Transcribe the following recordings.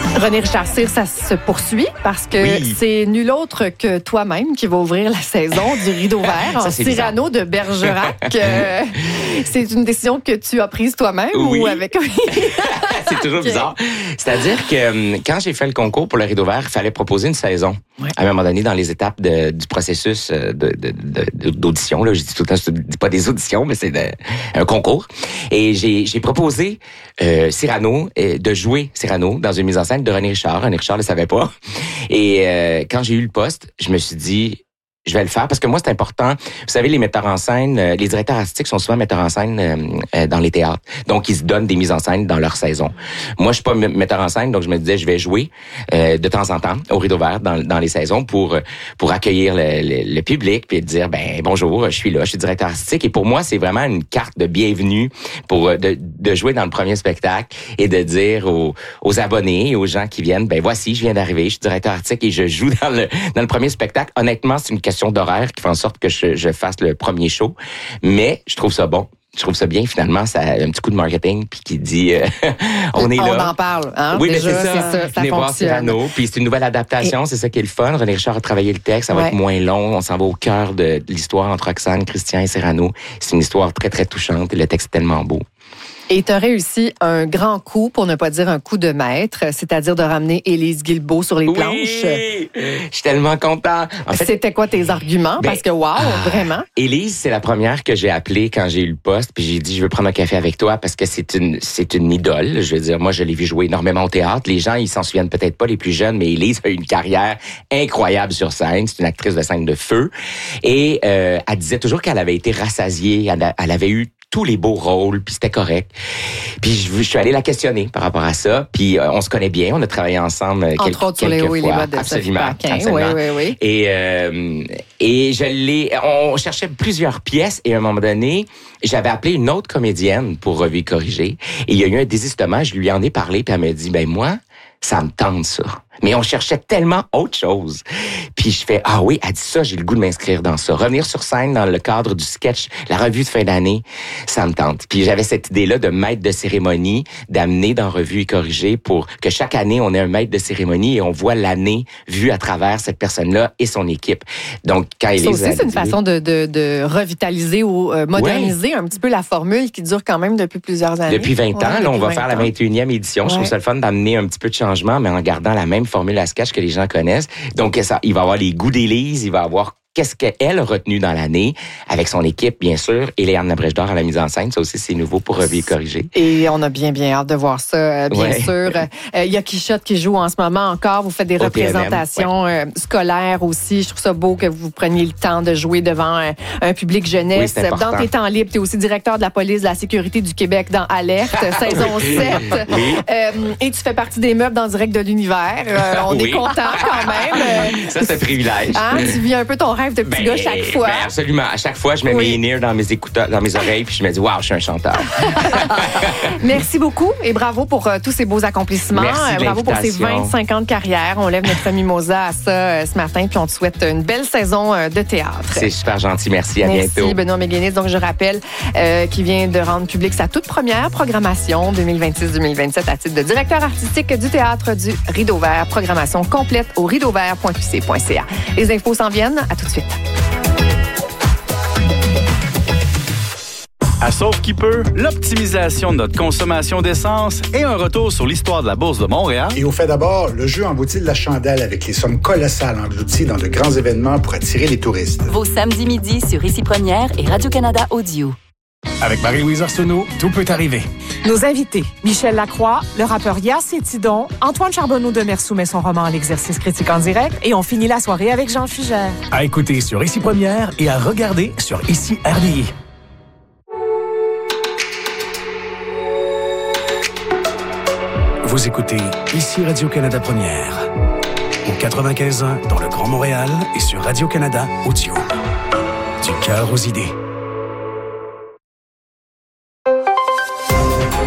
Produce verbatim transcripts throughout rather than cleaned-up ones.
René Richard Cyr, ça se poursuit parce que oui. c'est nul autre que toi-même qui va ouvrir la saison du Rideau Vert en Cyrano de Bergerac. Euh, c'est une décision que tu as prise toi-même oui. ou avec... C'est toujours okay. bizarre. C'est-à-dire que quand j'ai fait le concours pour le Rideau Vert, il fallait proposer une saison. Ouais. À un moment donné, dans les étapes de, du processus de, de, de, d'audition, là, je dis tout le temps, je dis pas des auditions, mais c'est de, un concours. Et j'ai, j'ai proposé euh, Cyrano, euh, de jouer Cyrano dans une mise en scène de René Richard. René Richard ne le savait pas. Et euh, quand j'ai eu le poste, je me suis dit... je vais le faire parce que moi, c'est important. Vous savez, les metteurs en scène, euh, les directeurs artistiques sont souvent metteurs en scène euh, euh, dans les théâtres. Donc, ils se donnent des mises en scène dans leur saison. Moi, je suis pas m- metteur en scène, donc je me disais, je vais jouer euh, de temps en temps au Rideau Vert dans, dans les saisons pour pour accueillir le, le, le public puis dire, ben bonjour, je suis là, je suis directeur artistique. Et pour moi, c'est vraiment une carte de bienvenue pour de, de jouer dans le premier spectacle et de dire aux, aux abonnés et aux gens qui viennent, ben voici, je viens d'arriver, je suis directeur artistique et je joue dans le dans le premier spectacle. Honnêtement, c'est une question d'horaire qui fait en sorte que je, je fasse le premier show. Mais je trouve ça bon. Je trouve ça bien, finalement, ça a un petit coup de marketing puis qui dit euh, on est on là. On en parle, hein? Oui, déjà, mais c'est ça. C'est ça, ça Venez voir Cyrano. Puis c'est une nouvelle adaptation, Et... c'est ça qui est le fun. René Richard a travaillé le texte, ça va ouais. être moins long. On s'en va au cœur de, de l'histoire entre Roxane, Christian et Cyrano. C'est une histoire très, très touchante et le texte est tellement beau. Et tu as réussi un grand coup, pour ne pas dire un coup de maître, c'est-à-dire de ramener Élise Guilbeault sur les oui! planches. Je suis tellement content. En fait, c'était quoi tes arguments? Ben, Parce que, wow, ah, vraiment. Élise, c'est la première que j'ai appelée quand j'ai eu le poste, puis j'ai dit, je veux prendre un café avec toi parce que c'est une, c'est une idole. Je veux dire, moi, je l'ai vu jouer énormément au théâtre. Les gens, ils s'en souviennent peut-être pas, les plus jeunes, mais Élise a eu une carrière incroyable sur scène. C'est une actrice de scène de feu. Et euh, elle disait toujours qu'elle avait été rassasiée. Elle, a, elle avait eu tous les beaux rôles, puis c'était correct. Puis je, je suis allée la questionner par rapport à ça. Puis euh, on se connaît bien, on a travaillé ensemble Entre quelques, autres sur les hauts et les bas de absolument, Sophie absolument. Oui, oui, oui. Et euh, et je l'ai, on cherchait plusieurs pièces et à un moment donné, j'avais appelé une autre comédienne pour Revue et corriger. Et il y a eu un désistement, je lui en ai parlé, puis elle m'a dit, ben moi, ça me tente ça. Mais on cherchait tellement autre chose. Puis je fais, ah oui, elle dit ça, j'ai le goût de m'inscrire dans ça. Revenir sur scène dans le cadre du sketch, la revue de fin d'année, ça me tente. Puis j'avais cette idée-là de maître de cérémonie, d'amener dans Revue et corriger pour que chaque année, on ait un maître de cérémonie et on voit l'année vue à travers cette personne-là et son équipe. Donc, quand Élise... Ça aussi, c'est une façon de, de, de revitaliser ou euh, moderniser ouais. un petit peu la formule qui dure quand même depuis plusieurs années. Depuis vingt ans, ouais, là, on va faire la vingt et unième édition. Ouais. Je trouve ça le fun d'amener un petit peu de changement, mais en gardant la même formule à sketch que les gens connaissent. Donc, ça, il va avoir les goûts d'Élise, il va avoir qu'est-ce qu'elle a retenu dans l'année, avec son équipe, bien sûr, et Léane Labrèche d'Or à la mise en scène. Ça aussi, c'est nouveau pour Revue et corriger. Et on a bien, bien hâte de voir ça, bien ouais. sûr. Il euh, y a Quichotte qui joue en ce moment encore. Vous faites des Au représentations ouais. euh, scolaires aussi. Je trouve ça beau que vous preniez le temps de jouer devant un, un public jeunesse. Oui, dans tes temps libres, tu es aussi directeur de la police de la sécurité du Québec dans Alerte, saison sept. Oui. Euh, et tu fais partie des meubles dans Direct de l'univers. Euh, on oui. est content quand même. Ça, c'est un privilège. Hein, tu vis un peu ton rêve de petit ben, gars chaque fois. Ben absolument. À chaque fois, je mets oui. mes in-ears dans mes écouteurs, dans mes oreilles, puis je me dis, waouh, je suis un chanteur. Merci beaucoup et bravo pour euh, tous ces beaux accomplissements. Merci de bravo pour ces vingt-cinq ans de carrière. On lève notre mimosa à ça euh, ce matin, puis on te souhaite une belle saison euh, de théâtre. C'est super gentil. Merci. À Merci, bientôt. Benoît Méguénis. Donc, je rappelle euh, qu'il vient de rendre public sa toute première programmation deux mille vingt-six deux mille vingt-sept à titre de directeur artistique du théâtre du Rideau Vert. Programmation complète au rideau vert point q c point c a. Les infos s'en viennent. À tout de suite. À Sauve qui peut, l'optimisation de notre consommation d'essence et un retour sur l'histoire de la Bourse de Montréal. Et au fait d'abord, le jeu emboutit de la chandelle avec les sommes colossales englouties dans de grands événements pour attirer les touristes. Vos samedis midi sur Ici Première et Radio-Canada Audio. Avec Marie-Louise Arsenault, tout peut arriver. Nos invités, Michel Lacroix, le rappeur Yass et Tidon, Antoine Charbonneau de Mer soumet son roman à l'exercice critique en direct et on finit la soirée avec Jean Fugère. À écouter sur Ici Première et à regarder sur Ici R D I. Vous écoutez Ici Radio-Canada Première. Au quatre-vingt-quinze ans dans le Grand Montréal et sur Radio-Canada Audio. Du cœur aux idées.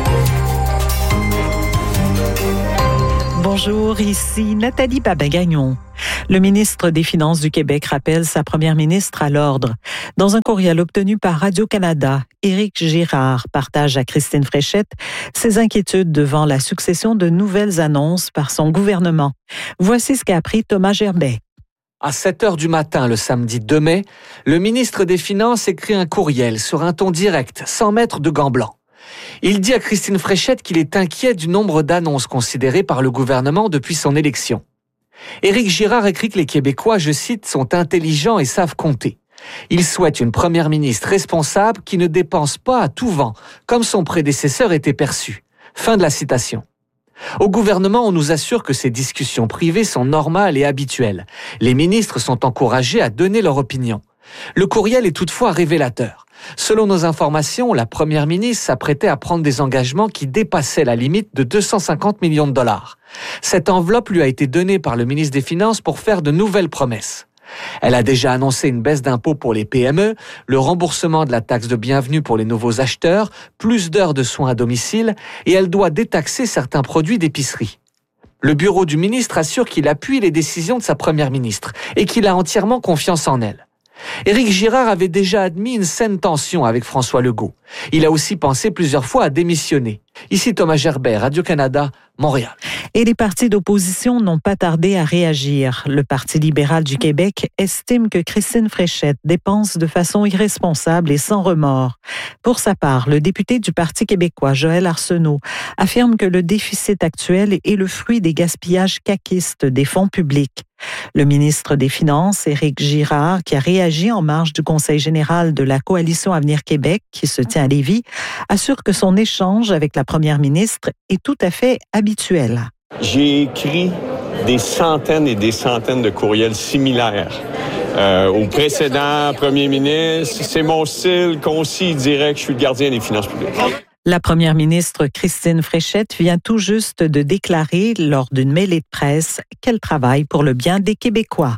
Bonjour, ici Nathalie Babin-Gagnon. Le ministre des Finances du Québec rappelle sa première ministre à l'ordre. Dans un courriel obtenu par Radio-Canada, Éric Girard partage à Christine Fréchette ses inquiétudes devant la succession de nouvelles annonces par son gouvernement. Voici ce qu'a appris Thomas Gerbet. À sept heures du matin, le samedi deux mai, le ministre des Finances écrit un courriel sur un ton direct, sans mettre de gants blancs. Il dit à Christine Fréchette qu'il est inquiet du nombre d'annonces considérées par le gouvernement depuis son élection. Éric Girard écrit que les Québécois, je cite, sont intelligents et savent compter. Il souhaite une première ministre responsable qui ne dépense pas à tout vent, comme son prédécesseur était perçu. Fin de la citation. Au gouvernement, on nous assure que ces discussions privées sont normales et habituelles. Les ministres sont encouragés à donner leur opinion. Le courriel est toutefois révélateur. Selon nos informations, la première ministre s'apprêtait à prendre des engagements qui dépassaient la limite de deux cent cinquante millions de dollars. Cette enveloppe lui a été donnée par le ministre des Finances pour faire de nouvelles promesses. Elle a déjà annoncé une baisse d'impôts pour les P M E, le remboursement de la taxe de bienvenue pour les nouveaux acheteurs, plus d'heures de soins à domicile et elle doit détaxer certains produits d'épicerie. Le bureau du ministre assure qu'il appuie les décisions de sa première ministre et qu'il a entièrement confiance en elle. Éric Girard avait déjà admis une saine tension avec François Legault. Il a aussi pensé plusieurs fois à démissionner. Ici Thomas Gerbet, Radio-Canada, Montréal. Et les partis d'opposition n'ont pas tardé à réagir. Le Parti libéral du Québec estime que Christine Fréchette dépense de façon irresponsable et sans remords. Pour sa part, le député du Parti québécois, Joël Arsenault, affirme que le déficit actuel est le fruit des gaspillages caquistes des fonds publics. Le ministre des Finances, Éric Girard, qui a réagi en marge du Conseil général de la Coalition Avenir Québec, qui se tient à Lévis, assure que son échange avec la première ministre est tout à fait habituel. J'ai écrit des centaines et des centaines de courriels similaires euh, au précédent premier ministre. C'est mon style concis, direct. Je suis le gardien des finances publiques. La première ministre Christine Fréchette vient tout juste de déclarer lors d'une mêlée de presse qu'elle travaille pour le bien des Québécois.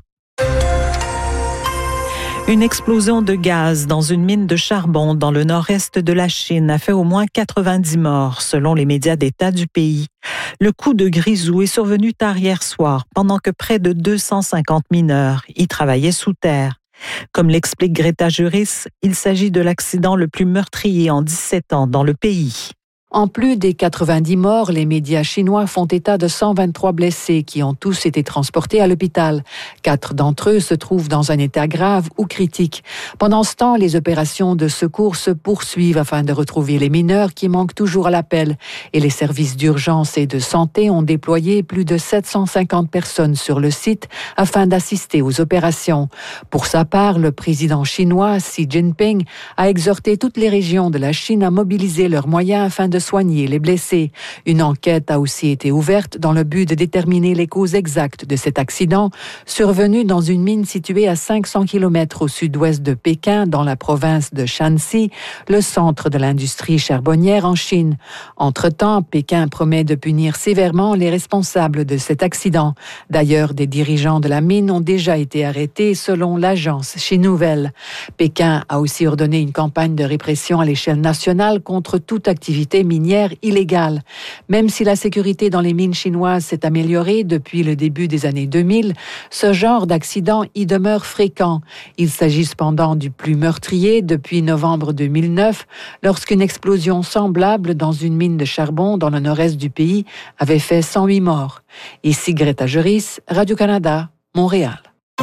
Une explosion de gaz dans une mine de charbon dans le nord-est de la Chine a fait au moins quatre-vingt-dix morts, selon les médias d'État du pays. Le coup de grisou est survenu tard hier soir, pendant que près de deux cent cinquante mineurs y travaillaient sous terre. Comme l'explique Greta Juris, il s'agit de l'accident le plus meurtrier en dix-sept ans dans le pays. En plus des quatre-vingt-dix morts, les médias chinois font état de cent vingt-trois blessés qui ont tous été transportés à l'hôpital. Quatre d'entre eux se trouvent dans un état grave ou critique. Pendant ce temps, les opérations de secours se poursuivent afin de retrouver les mineurs qui manquent toujours à l'appel. Et les services d'urgence et de santé ont déployé plus de sept cent cinquante personnes sur le site afin d'assister aux opérations. Pour sa part, le président chinois Xi Jinping a exhorté toutes les régions de la Chine à mobiliser leurs moyens afin de soigner les blessés. Une enquête a aussi été ouverte dans le but de déterminer les causes exactes de cet accident survenu dans une mine située à cinq cents kilomètres au sud-ouest de Pékin, dans la province de Shanxi, le centre de l'industrie charbonnière en Chine. Entre-temps, Pékin promet de punir sévèrement les responsables de cet accident. D'ailleurs, des dirigeants de la mine ont déjà été arrêtés selon l'agence Chinouvelle. Pékin a aussi ordonné une campagne de répression à l'échelle nationale contre toute activité minière illégale. Même si la sécurité dans les mines chinoises s'est améliorée depuis le début des années deux mille, ce genre d'accident y demeure fréquent. Il s'agit cependant du plus meurtrier depuis novembre deux mille neuf, lorsqu'une explosion semblable dans une mine de charbon dans le nord-est du pays avait fait cent huit morts. Ici Greta Juris, Radio-Canada, Montréal.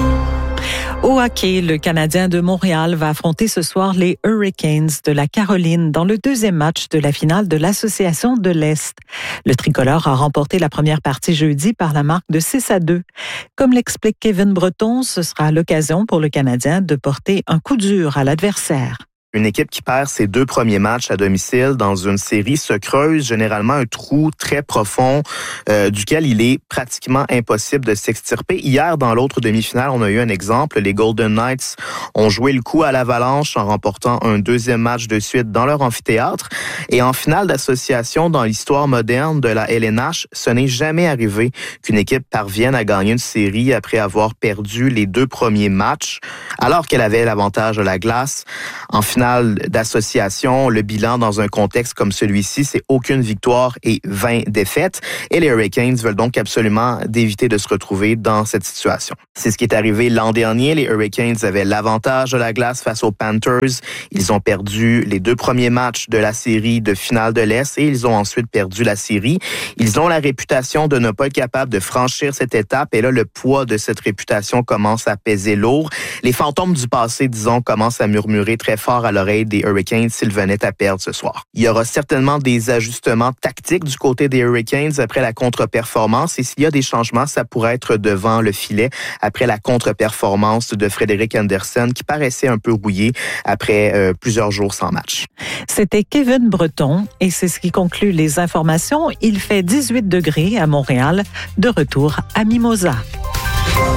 Au hockey, le Canadien de Montréal va affronter ce soir les Hurricanes de la Caroline dans le deuxième match de la finale de l'Association de l'Est. Le tricolore a remporté la première partie jeudi par la marque de six à deux. Comme l'explique Kevin Breton, ce sera l'occasion pour le Canadien de porter un coup dur à l'adversaire. Une équipe qui perd ses deux premiers matchs à domicile dans une série se creuse généralement un trou très profond euh, duquel il est pratiquement impossible de s'extirper. Hier, dans l'autre demi-finale, on a eu un exemple. Les Golden Knights ont joué le coup à l'Avalanche en remportant un deuxième match de suite dans leur amphithéâtre. Et en finale d'association, dans l'histoire moderne de la L N H, ce n'est jamais arrivé qu'une équipe parvienne à gagner une série après avoir perdu les deux premiers matchs, alors qu'elle avait l'avantage de la glace. En finale, finale d'association. Le bilan dans un contexte comme celui-ci, c'est aucune victoire et vingt défaites. Et les Hurricanes veulent donc absolument d'éviter de se retrouver dans cette situation. C'est ce qui est arrivé l'an dernier. Les Hurricanes avaient l'avantage de la glace face aux Panthers. Ils ont perdu les deux premiers matchs de la série de finale de l'Est et ils ont ensuite perdu la série. Ils ont la réputation de ne pas être capables de franchir cette étape et là, le poids de cette réputation commence à peser lourd. Les fantômes du passé, disons, commencent à murmurer très fort à l'oreille des Hurricanes s'ils venaient à perdre ce soir. Il y aura certainement des ajustements tactiques du côté des Hurricanes après la contre-performance et s'il y a des changements, ça pourrait être devant le filet après la contre-performance de Frederik Andersen qui paraissait un peu rouillé après euh, plusieurs jours sans match. C'était Kevin Breton et c'est ce qui conclut les informations. Il fait dix-huit degrés à Montréal, de retour à Mimosa.